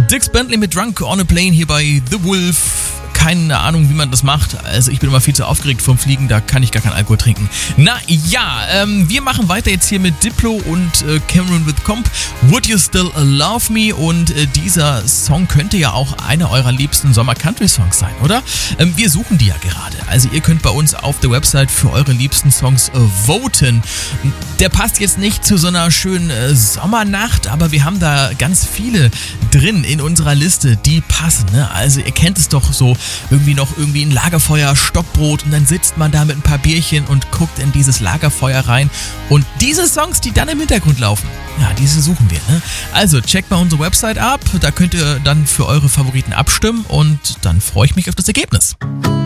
Dix Bentley mit Drunk on a Plane hier bei The Wolf. Keine Ahnung, wie man das macht. Also ich bin immer viel zu aufgeregt vom Fliegen, da kann ich gar keinen Alkohol trinken. Na ja, wir machen weiter jetzt hier mit Diplo und Cameron with Comp. Would You Still Love Me? Und dieser Song könnte ja auch einer eurer liebsten Sommer-Country-Songs sein, oder? Wir suchen die ja gerade. Also ihr könnt bei uns auf der Website für eure liebsten Songs voten. Der passt jetzt nicht zu so einer schönen Sommernacht, aber wir haben da ganz viele drin in unserer Liste, die passen. Ne? Also ihr kennt es doch so, irgendwie ein Lagerfeuer, Stockbrot und dann sitzt man da mit ein paar Bierchen und guckt in dieses Lagerfeuer rein. Und diese Songs, die dann im Hintergrund laufen, ja, diese suchen wir. Ne? Also checkt mal unsere Website ab, da könnt ihr dann für eure Favoriten abstimmen und dann freue ich mich auf das Ergebnis.